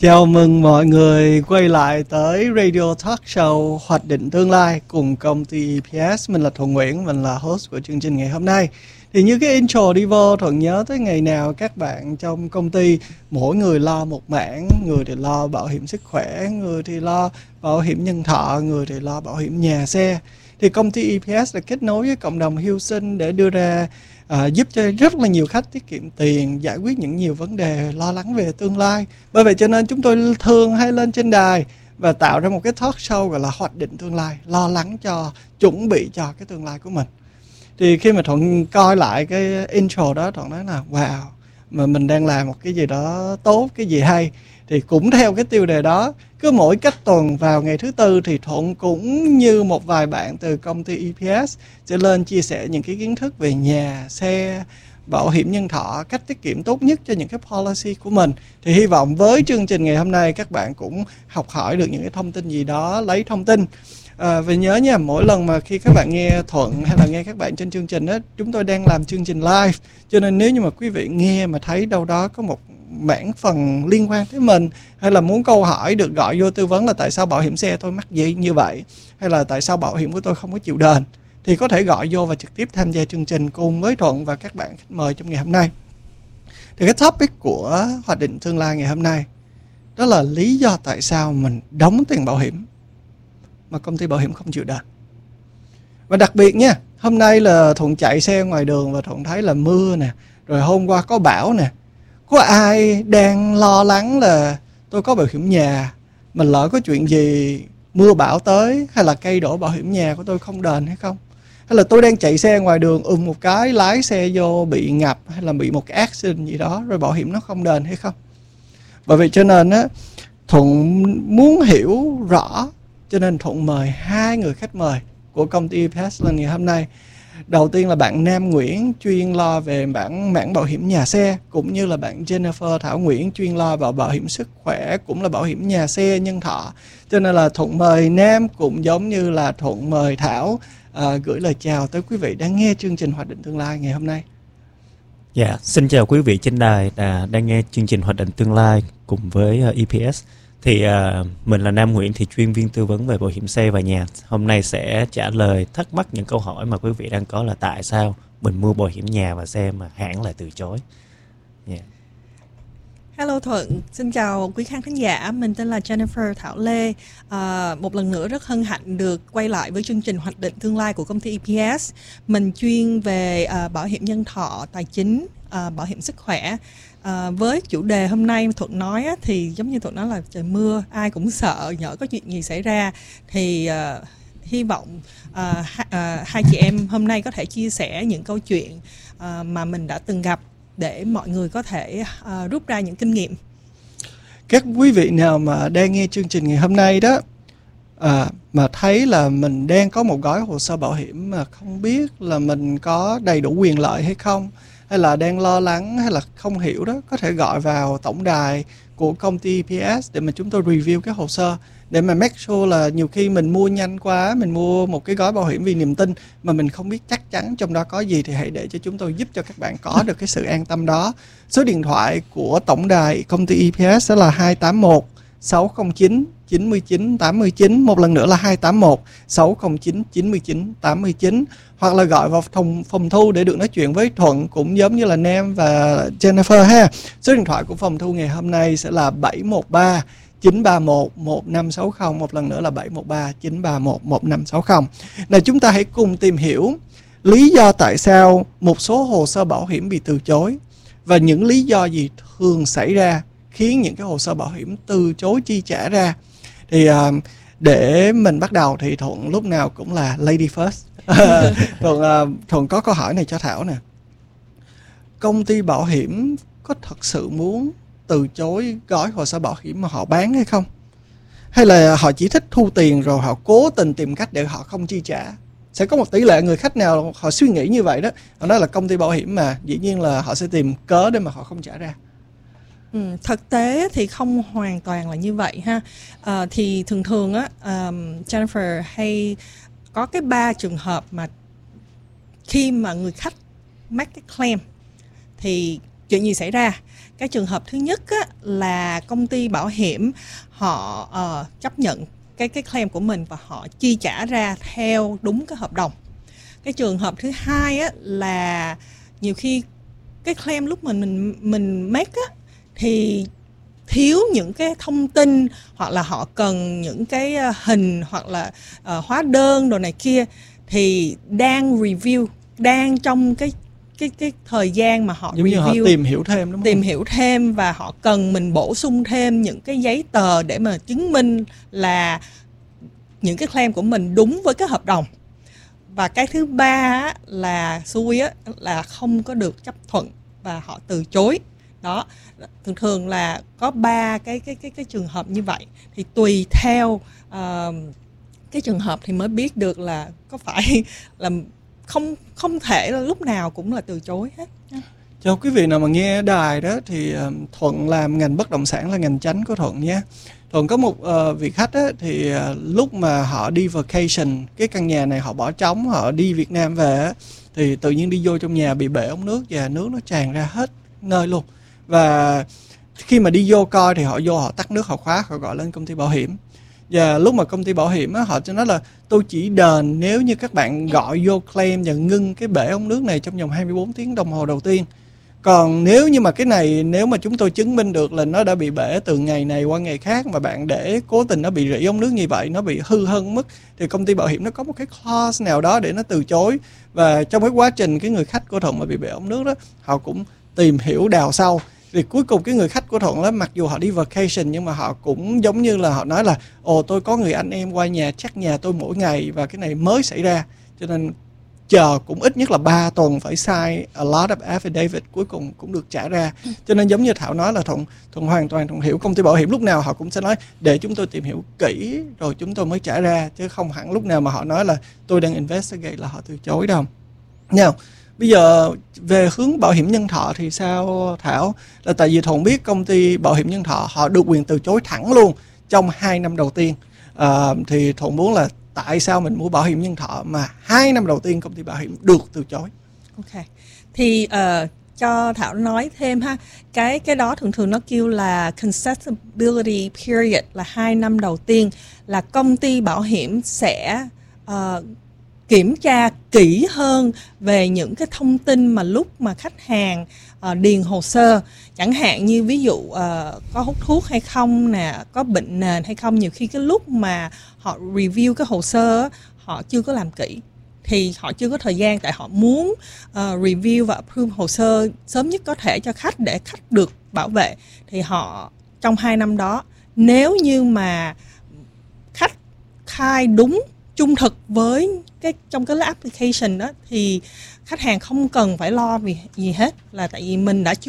Chào mừng mọi người quay lại tới Radio Talk Show Hoạch định Tương lai cùng công ty EPS. Mình là Thuận Nguyễn, mình là host của chương trình ngày hôm nay. Thì như cái intro đi vô, Thuận nhớ tới ngày nào các bạn trong công ty mỗi người lo một mảng. Người thì lo bảo hiểm sức khỏe, người thì lo bảo hiểm nhân thọ, người thì lo bảo hiểm nhà xe. Thì công ty EPS đã kết nối với cộng đồng hưu sinh để đưa ra giúp cho rất là nhiều khách tiết kiệm tiền, giải quyết những nhiều vấn đề lo lắng về tương lai. Bởi vậy cho nên chúng tôi thường hay lên trên đài và tạo ra một cái talk show gọi là hoạch định tương lai, lo lắng cho, chuẩn bị cho cái tương lai của mình. Thì khi mà Thuận coi lại cái intro đó, Thuận nói là wow, mà mình đang làm một cái gì đó tốt, cái gì hay. Thì cũng theo cái tiêu đề đó, cứ mỗi cách tuần vào ngày thứ Tư thì Thuận cũng như một vài bạn từ công ty EPS sẽ lên chia sẻ những cái kiến thức về nhà, xe, bảo hiểm nhân thọ, cách tiết kiệm tốt nhất cho những cái policy của mình. Thì hy vọng với chương trình ngày hôm nay các bạn cũng học hỏi được những cái thông tin gì đó, lấy thông tin. Và nhớ nha, mỗi lần mà khi các bạn nghe Thuận hay là nghe các bạn trên chương trình đó, chúng tôi đang làm chương trình live. Cho nên nếu như mà quý vị nghe mà thấy đâu đó có một mảng phần liên quan tới mình, hay là muốn câu hỏi được gọi vô tư vấn là tại sao bảo hiểm xe tôi mắc gì như vậy, hay là tại sao bảo hiểm của tôi không có chịu đền, thì có thể gọi vô và trực tiếp tham gia chương trình cùng với Thuận và các bạn khách mời trong ngày hôm nay. Thì cái topic của hoạch định tương lai ngày hôm nay đó là lý do tại sao mình đóng tiền bảo hiểm mà công ty bảo hiểm không chịu đền. Và đặc biệt nha, hôm nay là Thuận chạy xe ngoài đường và Thuận thấy là mưa nè, rồi hôm qua có bão nè. Có ai đang lo lắng là tôi có bảo hiểm nhà, mình lỡ có chuyện gì mưa bão tới hay là cây đổ bảo hiểm nhà của tôi không đền hay không? Hay là tôi đang chạy xe ngoài đường một cái lái xe vô bị ngập hay là bị một cái accident gì đó rồi bảo hiểm nó không đền hay không? Bởi vậy cho nên á, Thuận muốn hiểu rõ, cho nên Thuận mời hai người khách mời của công ty EPS lần ngày hôm nay. Đầu tiên là bạn Nam Nguyễn chuyên lo về mảng bảo hiểm nhà xe, cũng như là bạn Jennifer Thảo Nguyễn chuyên lo vào bảo hiểm sức khỏe, cũng là bảo hiểm nhà xe nhân thọ. Cho nên là Thuận mời Nam cũng giống như là Thuận mời Thảo gửi lời chào tới quý vị đang nghe chương trình Hoạch định Tương lai ngày hôm nay. Dạ, xin chào quý vị trên đài đang nghe chương trình Hoạch định Tương lai cùng với EPS. Thì mình là Nam Nguyễn, thì chuyên viên tư vấn về bảo hiểm xe và nhà. Hôm nay sẽ trả lời thắc mắc những câu hỏi mà quý vị đang có là tại sao mình mua bảo hiểm nhà và xe mà hãng lại từ chối. Yeah. Hello Thuận, xin chào quý khán thính giả, mình tên là Jennifer Thảo Lê. Một lần nữa rất hân hạnh được quay lại với chương trình Hoạch định Tương lai của công ty EPS. Mình chuyên về bảo hiểm nhân thọ, tài chính, bảo hiểm sức khỏe. Với chủ đề hôm nay Thuận nói á, thì giống như Thuận nói là trời mưa ai cũng sợ nhỡ có chuyện gì xảy ra, thì hy vọng hai chị em hôm nay có thể chia sẻ những câu chuyện mà mình đã từng gặp để mọi người có thể rút ra những kinh nghiệm. Các quý vị nào mà đang nghe chương trình ngày hôm nay đó mà thấy là mình đang có một gói hồ sơ bảo hiểm mà không biết là mình có đầy đủ quyền lợi hay không, hay là đang lo lắng hay là không hiểu đó, có thể gọi vào tổng đài của công ty EPS để mà chúng tôi review cái hồ sơ, để mà make sure là nhiều khi mình mua nhanh quá, mình mua một cái gói bảo hiểm vì niềm tin mà mình không biết chắc chắn trong đó có gì, thì hãy để cho chúng tôi giúp cho các bạn có được cái sự an tâm đó. Số điện thoại của tổng đài công ty EPS đó là 281 609 99 89. Một lần nữa là 281 609 99 89. Hoặc là gọi vào phòng thu để được nói chuyện với Thuận, cũng giống như là Nam và Jennifer ha. Số điện thoại của phòng thu ngày hôm nay sẽ là 713 931 1560. Một lần nữa là 713 931 1560. Này, chúng ta hãy cùng tìm hiểu lý do tại sao một số hồ sơ bảo hiểm bị từ chối và những lý do gì thường xảy ra khiến những cái hồ sơ bảo hiểm từ chối chi trả ra. Thì để mình bắt đầu thì Thuận lúc nào cũng là lady first. Thuận có câu hỏi này cho Thảo nè. Công ty bảo hiểm có thật sự muốn từ chối gói hồ sơ bảo hiểm mà họ bán hay không? Hay là họ chỉ thích thu tiền rồi họ cố tình tìm cách để họ không chi trả? Sẽ có một tỷ lệ người khách nào họ suy nghĩ như vậy đó. Họ nói là công ty bảo hiểm mà, dĩ nhiên là họ sẽ tìm cớ để mà họ không trả ra. Thực tế thì không hoàn toàn là như vậy ha. Thì thường á, Jennifer hay có cái 3 trường hợp mà khi mà người khách make cái claim thì chuyện gì xảy ra? Cái trường hợp thứ nhất á, là công ty bảo hiểm họ chấp nhận cái claim của mình và họ chi trả ra theo đúng cái hợp đồng. Cái trường hợp thứ hai á, là nhiều khi cái claim lúc mình make á, thì thiếu những cái thông tin, hoặc là họ cần những cái hình hoặc là hóa đơn đồ này kia, thì đang review, đang trong cái thời gian mà họ giống review, như họ tìm hiểu thêm, đúng không? Tìm hiểu thêm, và họ cần mình bổ sung thêm những cái giấy tờ để mà chứng minh là những cái claim của mình đúng với cái hợp đồng. Và cái thứ ba là xui á, là không có được chấp thuận và họ từ chối. Đó, thường là có 3 cái trường hợp như vậy, thì tùy theo cái trường hợp thì mới biết được là có phải là không thể là lúc nào cũng là từ chối hết. Cho quý vị nào mà nghe đài đó thì Thuận làm ngành bất động sản là ngành chánh của Thuận nha. Thuận có một vị khách á, thì lúc mà họ đi vacation, cái căn nhà này họ bỏ trống, họ đi Việt Nam về á, thì tự nhiên đi vô trong nhà bị bể ống nước và nước nó tràn ra hết nơi luôn. Và khi mà đi vô coi thì họ vô, họ tắt nước, họ khóa, họ gọi lên công ty bảo hiểm. Và lúc mà công ty bảo hiểm á, họ cho nói là tôi chỉ đền nếu như các bạn gọi vô claim và ngưng cái bể ống nước này trong vòng 24 tiếng đồng hồ đầu tiên. Còn nếu như mà cái này, nếu mà chúng tôi chứng minh được là nó đã bị bể từ ngày này qua ngày khác, mà bạn để cố tình nó bị rỉ ống nước như vậy, nó bị hư hơn mức, thì công ty bảo hiểm nó có một cái clause nào đó để nó từ chối. Và trong cái quá trình cái người khách của Thuận mà bị bể ống nước đó, họ cũng tìm hiểu đào sâu. Thì cuối cùng cái người khách của Thuận đó, mặc dù họ đi vacation nhưng mà họ cũng giống như là họ nói là tôi có người anh em qua nhà check nhà tôi mỗi ngày và cái này mới xảy ra, cho nên chờ cũng ít nhất là 3 tuần phải sign a lot of affidavit, cuối cùng cũng được trả ra. Cho nên giống như Thảo nói là Thuận hoàn toàn Thuận hiểu công ty bảo hiểm lúc nào họ cũng sẽ nói để chúng tôi tìm hiểu kỹ rồi chúng tôi mới trả ra, chứ không hẳn lúc nào mà họ nói là tôi đang investigate là họ từ chối đâu. Nào, bây giờ về hướng bảo hiểm nhân thọ thì sao Thảo? Là tại vì Thuận biết công ty bảo hiểm nhân thọ họ được quyền từ chối thẳng luôn trong 2 năm đầu tiên. Thì Thuận muốn là tại sao mình mua bảo hiểm nhân thọ mà 2 năm đầu tiên công ty bảo hiểm được từ chối? Ok, thì cho Thảo nói thêm ha, cái đó thường nó kêu là concessibility period, là 2 năm đầu tiên là công ty bảo hiểm sẽ kiểm tra kỹ hơn về những cái thông tin mà lúc mà khách hàng điền hồ sơ, chẳng hạn như ví dụ có hút thuốc hay không nè, có bệnh nền hay không. Nhiều khi cái lúc mà họ review cái hồ sơ họ chưa có làm kỹ, thì họ chưa có thời gian, tại họ muốn review và approve hồ sơ sớm nhất có thể cho khách để khách được bảo vệ. Thì họ trong 2 năm đó, nếu như mà khách khai đúng trung thực với trong cái application đó, thì khách hàng không cần phải lo vì gì hết, là tại vì mình đã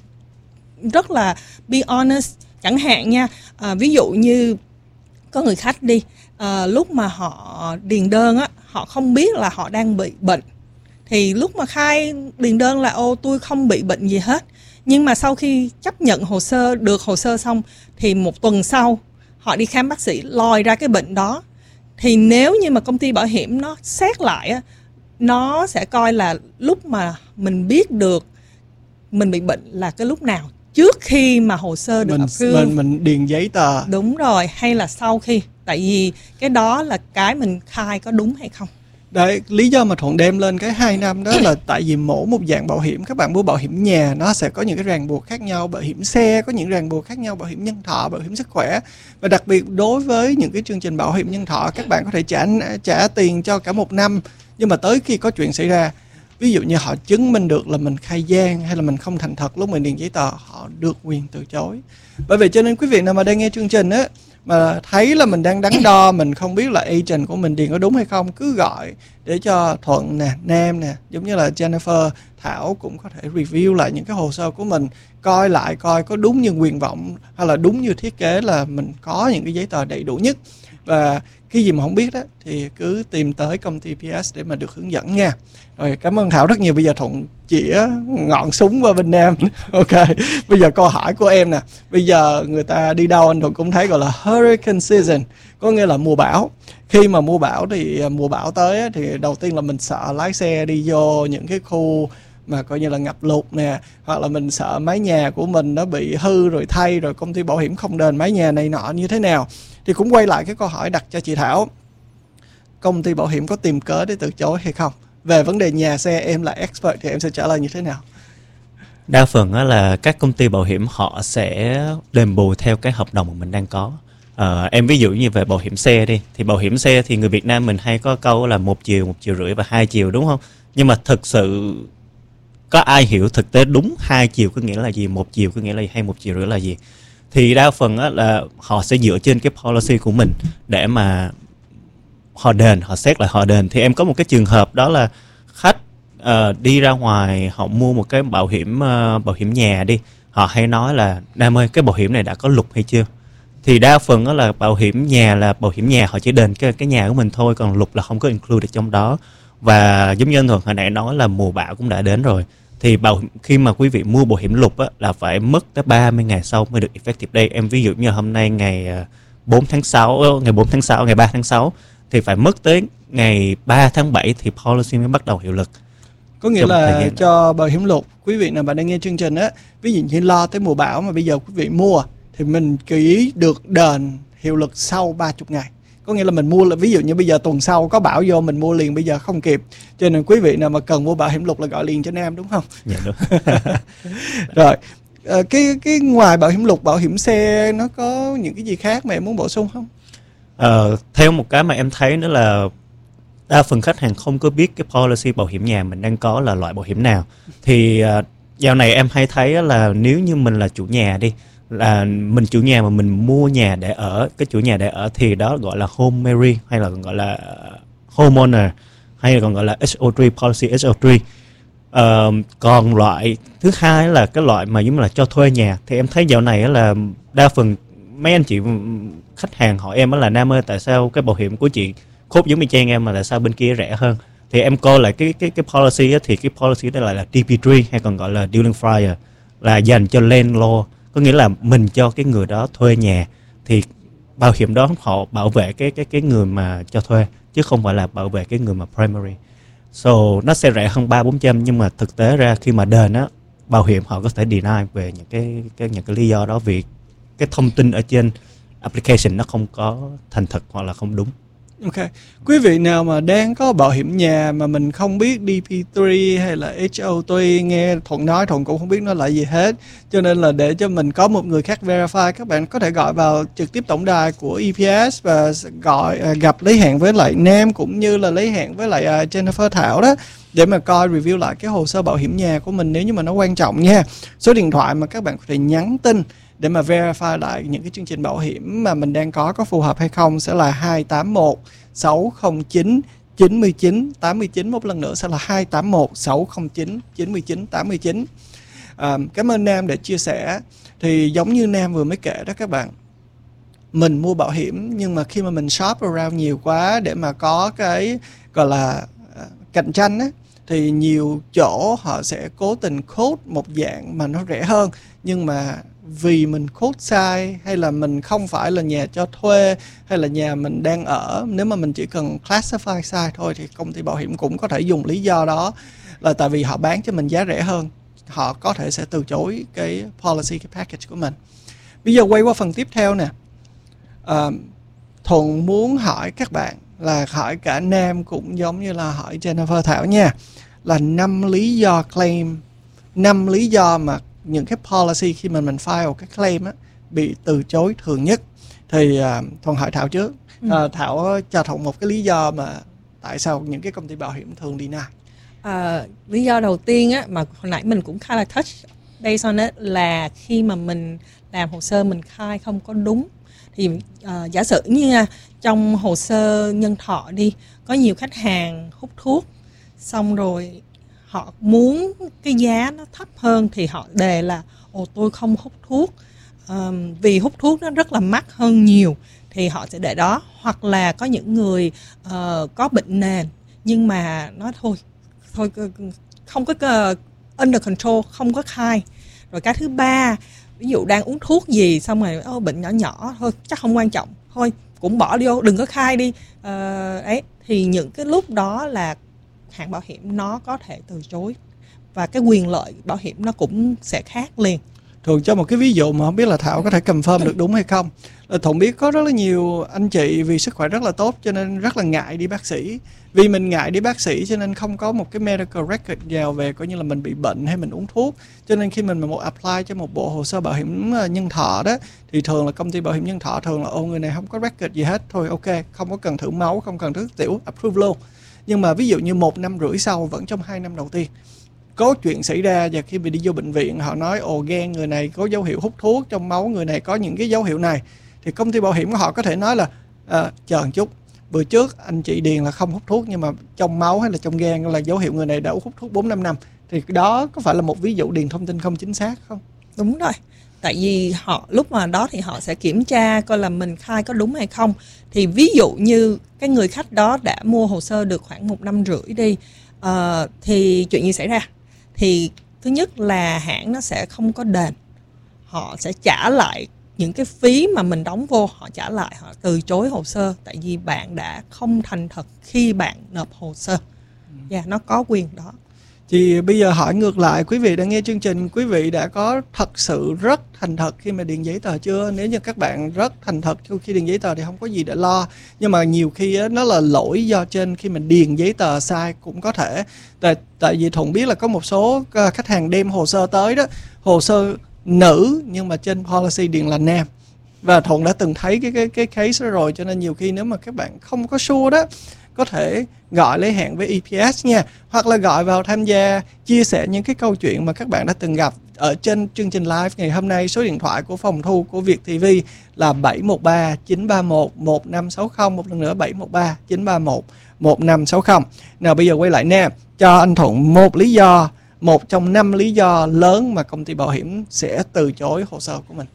rất là be honest. Chẳng hạn nha, ví dụ như có người khách đi, lúc mà họ điền đơn á, họ không biết là họ đang bị bệnh, thì lúc mà khai điền đơn là tôi không bị bệnh gì hết. Nhưng mà sau khi chấp nhận hồ sơ, được hồ sơ xong, thì 1 tuần sau họ đi khám bác sĩ lòi ra cái bệnh đó. Thì nếu như mà công ty bảo hiểm nó xét lại á, nó sẽ coi là lúc mà mình biết được mình bị bệnh là cái lúc nào, trước khi mà hồ sơ được approve, mình điền giấy tờ. Đúng rồi, hay là sau khi. Tại vì cái đó là cái mình khai có đúng hay không. Đấy, lý do mà Thuận đem lên cái 2 năm đó là tại vì mỗi một dạng bảo hiểm, các bạn mua bảo hiểm nhà nó sẽ có những cái ràng buộc khác nhau, bảo hiểm xe có những ràng buộc khác nhau, bảo hiểm nhân thọ, bảo hiểm sức khỏe. Và đặc biệt đối với những cái chương trình bảo hiểm nhân thọ, các bạn có thể trả tiền cho cả 1 năm, nhưng mà tới khi có chuyện xảy ra, ví dụ như họ chứng minh được là mình khai gian hay là mình không thành thật lúc mình điền giấy tờ, họ được quyền từ chối. Bởi vậy cho nên quý vị nào mà đang nghe chương trình á, mà thấy là mình đang đắn đo, mình không biết là agent của mình điền có đúng hay không, cứ gọi để cho Thuận nè, Nam nè, giống như là Jennifer, Thảo cũng có thể review lại những cái hồ sơ của mình, coi lại coi có đúng như nguyện vọng hay là đúng như thiết kế, là mình có những cái giấy tờ đầy đủ nhất. Và cái gì mà không biết đó thì cứ tìm tới công ty PS để mà được hướng dẫn nha. Rồi, cảm ơn Thảo rất nhiều. Bây giờ Thuận chĩa ngọn súng vào bên Nam. Ok, bây giờ câu hỏi của em nè. Bây giờ người ta đi đâu anh Thuận cũng thấy gọi là hurricane season, có nghĩa là mùa bão. Khi mà mùa bão thì mùa bão tới thì đầu tiên là mình sợ lái xe đi vô những cái khu mà coi như là ngập lụt nè, hoặc là mình sợ mái nhà của mình nó bị hư rồi thay, rồi công ty bảo hiểm không đền mái nhà này nọ như thế nào. Thì cũng quay lại cái câu hỏi đặt cho chị Thảo, công ty bảo hiểm có tìm cớ để từ chối hay không? Về vấn đề nhà xe, em là expert thì em sẽ trả lời như thế nào? Đa phần á là các công ty bảo hiểm họ sẽ đền bù theo cái hợp đồng mà mình đang có. Em ví dụ như về bảo hiểm xe đi, thì bảo hiểm xe thì người Việt Nam mình hay có câu là 1 chiều, 1,5 chiều và 2 chiều, đúng không? Nhưng mà thực sự có ai hiểu thực tế đúng 2 chiều có nghĩa là gì, 1 chiều có nghĩa là gì, hay 1,5 chiều là gì? Thì đa phần á là họ sẽ dựa trên cái policy của mình để mà họ đền, họ xét lại họ đền. Thì em có một cái trường hợp đó là khách đi ra ngoài, họ mua một cái bảo hiểm nhà đi, họ hay nói là Nam ơi, cái bảo hiểm này đã có lục hay chưa? Thì đa phần đó là bảo hiểm nhà họ chỉ đền cái nhà của mình thôi, còn lục là không có include trong đó. Và giống như anh Thuận hồi nãy nói là mùa bão cũng đã đến rồi, thì khi mà quý vị mua bảo hiểm lục á, là phải mất tới 30 ngày sau mới được effective date. Em ví dụ như hôm nay ngày 4 tháng 6, ngày 3 tháng 6 thì phải mất tới ngày 3 tháng 7 thì policy mới bắt đầu hiệu lực. Có nghĩa là cho bảo hiểm lục, quý vị nào bạn đang nghe chương trình á, ví dụ như lo tới mùa bão mà bây giờ quý vị mua thì mình chỉ được đền hiệu lực sau 30 ngày. Có nghĩa là mình mua là ví dụ như bây giờ tuần sau có bão vô, mình mua liền bây giờ không kịp. Cho nên quý vị nào mà cần mua bảo hiểm lục là gọi liền cho Nam, đúng không? Dạ đúng. Rồi, cái ngoài bảo hiểm lục, bảo hiểm xe nó có những cái gì khác mà em muốn bổ sung không? Theo một cái mà em thấy nữa là đa phần khách hàng không có biết cái policy bảo hiểm nhà mình đang có là loại bảo hiểm nào. Thì dạo này em hay thấy là nếu như mình là chủ nhà đi, là mình chủ nhà mà mình mua nhà để ở, cái chủ nhà để ở thì đó gọi là homeowner, hay là còn gọi là homeowner, hay là còn gọi là HO3 policy, HO3. Còn loại thứ hai là cái loại mà giống như là cho thuê nhà, thì em thấy dạo này là đa phần mấy anh chị khách hàng hỏi em là Nam ơi, tại sao cái bảo hiểm của chị khốt giống như Trang em mà tại sao bên kia rẻ hơn? Thì em coi lại cái policy á, thì cái policy đó lại là DP3 hay còn gọi là dwelling fire, là dành cho landlord, có nghĩa là mình cho cái người đó thuê nhà, thì bảo hiểm đó họ bảo vệ cái người mà cho thuê chứ không phải là bảo vệ cái người mà primary. So nó sẽ rẻ hơn 300-400, nhưng mà thực tế ra khi mà đền á, bảo hiểm họ có thể deny về những cái lý do đó, vì cái thông tin ở trên application nó không có thành thực hoặc là không đúng. Ok. Quý vị nào mà đang có bảo hiểm nhà mà mình không biết DP3 hay là HO3, nghe Thuận nói Thuận cũng không biết nó là gì hết, cho nên là để cho mình có một người khác verify, các bạn có thể gọi vào trực tiếp tổng đài của EPS và gặp lấy hẹn với lại Nam cũng như là lấy hẹn với lại Jennifer Thảo đó, để mà coi review lại cái hồ sơ bảo hiểm nhà của mình nếu như mà nó quan trọng nha. Số điện thoại mà các bạn có thể nhắn tin để mà verify lại những cái chương trình bảo hiểm mà mình đang có phù hợp hay không sẽ là 281 609 99 89. Một lần nữa sẽ là 281 609 99 89. Cảm ơn Nam để chia sẻ. Thì giống như Nam vừa mới kể đó các bạn, mình mua bảo hiểm nhưng mà khi mà mình shop around nhiều quá để mà có cái gọi là cạnh tranh á, thì nhiều chỗ họ sẽ cố tình quote một dạng mà nó rẻ hơn, nhưng mà vì mình quote sai, hay là mình không phải là nhà cho thuê, hay là nhà mình đang ở, nếu mà mình chỉ cần classify sai thôi thì công ty bảo hiểm cũng có thể dùng lý do đó là tại vì họ bán cho mình giá rẻ hơn, họ có thể sẽ từ chối cái policy, cái package của mình. Bây giờ quay qua phần tiếp theo nè. Thuận muốn hỏi các bạn, là hỏi cả Nam cũng giống như là hỏi Jennifer Thảo nha, là 5 lý do claim, 5 lý do mà những cái policy khi mà mình file cái claim á bị từ chối thường nhất. Thì Thuận hỏi Thảo trước. Thảo cho Thuận một cái lý do mà tại sao những cái công ty bảo hiểm thường deny. Lý do đầu tiên á, mà hồi nãy mình cũng khá là touch based on it, là khi mà mình làm hồ sơ mình khai không có đúng. Thì giả sử như trong hồ sơ nhân thọ đi, có nhiều khách hàng hút thuốc, xong rồi họ muốn cái giá nó thấp hơn thì họ đề là tôi không hút thuốc, vì hút thuốc nó rất là mắc hơn nhiều, thì họ sẽ để đó. Hoặc là có những người có bệnh nền nhưng mà nói thôi không có under control, không có khai. Rồi cái thứ ba, ví dụ đang uống thuốc gì xong rồi bệnh nhỏ thôi chắc không quan trọng, thôi cũng bỏ đi, đừng có khai đi. Thì những cái lúc đó là hãng bảo hiểm nó có thể từ chối và cái quyền lợi bảo hiểm nó cũng sẽ khác liền. Thường cho một cái ví dụ mà không biết là Thảo có thể confirm được đúng hay không. Thuận biết có rất là nhiều anh chị vì sức khỏe rất là tốt cho nên rất là ngại đi bác sĩ. Vì mình ngại đi bác sĩ cho nên không có một cái medical record nào về coi như là mình bị bệnh hay mình uống thuốc. Cho nên khi mình một apply cho một bộ hồ sơ bảo hiểm nhân thọ đó thì thường là công ty bảo hiểm nhân thọ thường là người này không có record gì hết. Thôi ok, không có cần thử máu, không cần thử tiểu, approve luôn. Nhưng mà ví dụ như 1 năm rưỡi sau vẫn trong 2 năm đầu tiên có chuyện xảy ra và khi mình đi vô bệnh viện họ nói gan người này có dấu hiệu hút thuốc, trong máu người này có những cái dấu hiệu này, thì công ty bảo hiểm của họ có thể nói là chờ một chút, bữa trước anh chị điền là không hút thuốc nhưng mà trong máu hay là trong gan là dấu hiệu người này đã hút thuốc 4-5 năm, thì đó có phải là một ví dụ điền thông tin không chính xác không? Đúng rồi, tại vì họ lúc mà đó thì họ sẽ kiểm tra coi là mình khai có đúng hay không. Thì ví dụ như cái người khách đó đã mua hồ sơ được khoảng 1 năm rưỡi đi, thì chuyện gì xảy ra? Thì thứ nhất là hãng nó sẽ không có đền, họ sẽ trả lại những cái phí mà mình đóng vô, họ trả lại, họ từ chối hồ sơ tại vì bạn đã không thành thật khi bạn nộp hồ sơ. Nó có quyền đó. Thì bây giờ hỏi ngược lại, quý vị đang nghe chương trình, quý vị đã có thật sự rất thành thật khi mà điền giấy tờ chưa? Nếu như các bạn rất thành thật khi điền giấy tờ thì không có gì để lo. Nhưng mà nhiều khi nó là lỗi do trên khi mình điền giấy tờ sai cũng có thể. Tại vì Thuận biết là có một số khách hàng đem hồ sơ tới đó, hồ sơ nữ nhưng mà trên policy điền là nam. Và Thuận đã từng thấy cái case đó rồi, cho nên nhiều khi nếu mà các bạn không có sure đó, có thể gọi lấy hẹn với EPS nha, hoặc là gọi vào tham gia chia sẻ những cái câu chuyện mà các bạn đã từng gặp ở trên chương trình live ngày hôm nay. Số điện thoại của phòng thu của Việt TV là 713 931 1560, một lần nữa 713 931 1560. Nào bây giờ quay lại nè, cho anh Thuận một lý do, một trong 5 lý do lớn mà công ty bảo hiểm sẽ từ chối hồ sơ của mình.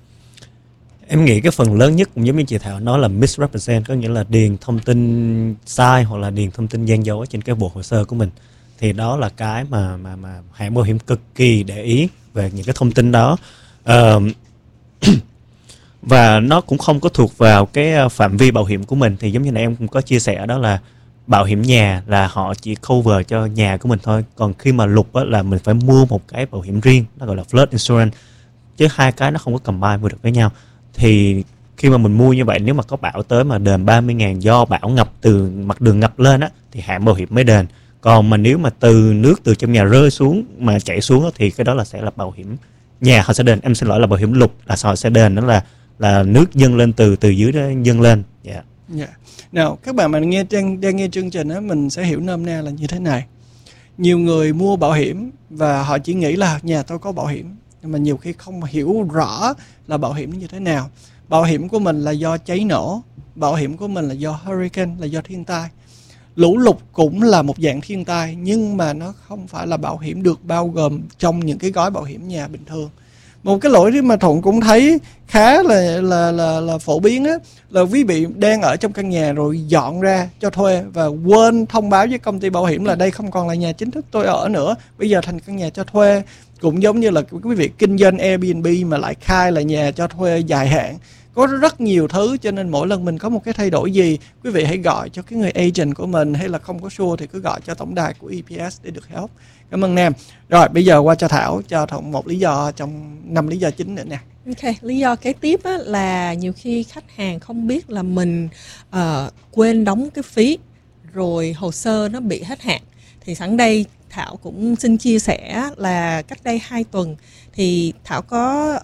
Em nghĩ cái phần lớn nhất cũng giống như chị Thảo nói là misrepresent, có nghĩa là điền thông tin sai hoặc là điền thông tin gian dối trên cái bộ hồ sơ của mình. Thì đó là cái mà hãng bảo hiểm cực kỳ để ý về những cái thông tin đó. Và nó cũng không có thuộc vào cái phạm vi bảo hiểm của mình. Thì giống như là em cũng có chia sẻ đó là bảo hiểm nhà là họ chỉ cover cho nhà của mình thôi. Còn khi mà lục á, là mình phải mua một cái bảo hiểm riêng, nó gọi là flood insurance. Chứ hai cái nó không có combine được với nhau. Thì khi mà mình mua như vậy, nếu mà có bão tới mà đền 30.000 do bão ngập từ mặt đường ngập lên á, thì hãng bảo hiểm mới đền. Còn mà nếu mà từ nước từ trong nhà rơi xuống mà chảy xuống á, thì cái đó là sẽ là bảo hiểm nhà họ sẽ đền. Em xin lỗi, là bảo hiểm lục là họ sẽ đền, đó là nước dâng lên từ dưới đó dâng lên. Nào các bạn mà đang nghe chương trình á, mình sẽ hiểu nôm na là như thế này. Nhiều người mua bảo hiểm và họ chỉ nghĩ là nhà tôi có bảo hiểm, nhưng mà nhiều khi không hiểu rõ là bảo hiểm như thế nào. Bảo hiểm của mình là do cháy nổ, bảo hiểm của mình là do hurricane, là do thiên tai. Lũ lụt cũng là một dạng thiên tai, nhưng mà nó không phải là bảo hiểm được bao gồm trong những cái gói bảo hiểm nhà bình thường. Một cái lỗi mà Thuận cũng thấy khá là phổ biến á, là quý vị đang ở trong căn nhà rồi dọn ra cho thuê và quên thông báo với công ty bảo hiểm là đây không còn là nhà chính thức tôi ở nữa, bây giờ thành căn nhà cho thuê. Cũng giống như là quý vị kinh doanh Airbnb mà lại khai là nhà cho thuê dài hạn. Có rất nhiều thứ, cho nên mỗi lần mình có một cái thay đổi gì, quý vị hãy gọi cho cái người agent của mình, hay là không có sure thì cứ gọi cho tổng đài của EPS để được help. Cảm ơn Nam. Rồi bây giờ qua cho Thảo, cho Thuận một lý do trong 5 lý do chính nữa nè. Ok, lý do kế tiếp á, là nhiều khi khách hàng không biết là mình quên đóng cái phí, rồi hồ sơ nó bị hết hạn. Thì sẵn đây Thảo cũng xin chia sẻ là cách đây 2 tuần thì Thảo có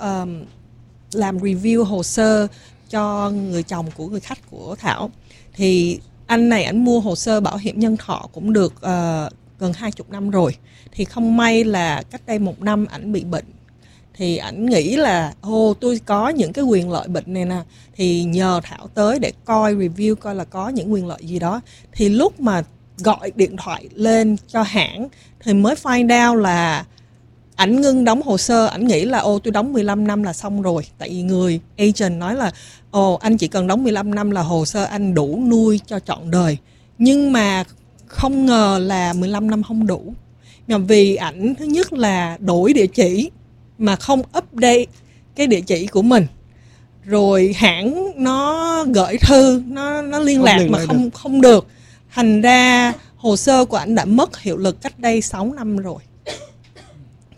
làm review hồ sơ cho người chồng của người khách của Thảo. Thì anh này ảnh mua hồ sơ bảo hiểm nhân thọ cũng được gần 20 năm rồi. Thì không may là cách đây 1 năm ảnh bị bệnh. Thì ảnh nghĩ là tôi có những cái quyền lợi bệnh này nè, thì nhờ Thảo tới để coi review coi là có những quyền lợi gì đó. Thì lúc mà gọi điện thoại lên cho hãng thì mới find out là ảnh ngưng đóng hồ sơ. Ảnh nghĩ là tôi đóng 15 năm là xong rồi. Tại vì người agent nói là anh chỉ cần đóng 15 năm là hồ sơ anh đủ nuôi cho trọn đời. Nhưng mà không ngờ là 15 năm không đủ. Nhưng vì ảnh thứ nhất là đổi địa chỉ mà không update cái địa chỉ của mình, rồi hãng nó gửi thư, nó liên lạc mà không được. Thành ra hồ sơ của ảnh đã mất hiệu lực cách đây 6 năm rồi.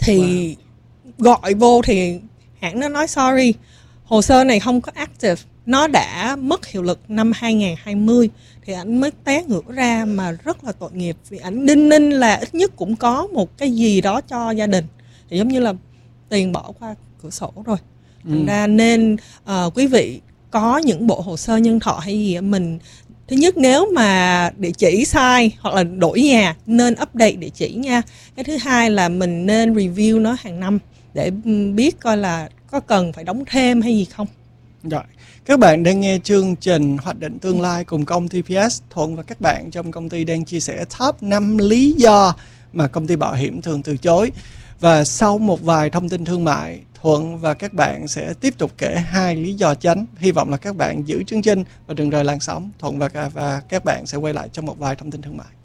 thì gọi vô thì hãng nó nói sorry, hồ sơ này không có active, nó đã mất hiệu lực năm 2020. Thì ảnh mới té ngửa ra mà rất là tội nghiệp, vì ảnh đinh ninh là ít nhất cũng có một cái gì đó cho gia đình, thì giống như là tiền bỏ qua cửa sổ rồi. Thành ra nên quý vị có những bộ hồ sơ nhân thọ hay gì mình, thứ nhất nếu mà địa chỉ sai hoặc là đổi nhà nên update địa chỉ nha. Cái thứ hai là mình nên review nó hàng năm để biết coi là có cần phải đóng thêm hay gì không. Rồi, các bạn đang nghe chương trình Hoạch định Tương lai cùng công ty EPS. Thuận và các bạn trong công ty đang chia sẻ top 5 lý do mà công ty bảo hiểm thường từ chối. Và sau một vài thông tin thương mại, Thuận và các bạn sẽ tiếp tục kể 2 lý do chánh. Hy vọng là các bạn giữ chương trình và đừng rời làn sóng. Thuận và các bạn sẽ quay lại trong một vài thông tin thương mại.